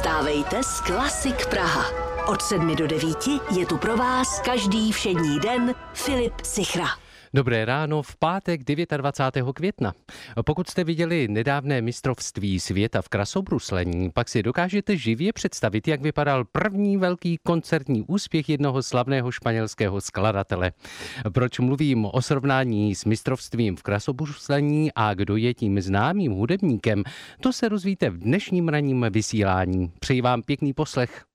Vstávejte s Klasik Praha. Od 7 do 9 je tu pro vás každý všední den Filip Sichra. Dobré ráno v pátek 29. května. Pokud jste viděli nedávné mistrovství světa v krasobruslení, pak si dokážete živě představit, jak vypadal první velký koncertní úspěch jednoho slavného španělského skladatele. Proč mluvím o srovnání s mistrovstvím v krasobruslení a kdo je tím známým hudebníkem, to se rozvíte v dnešním ranním vysílání. Přeji vám pěkný poslech.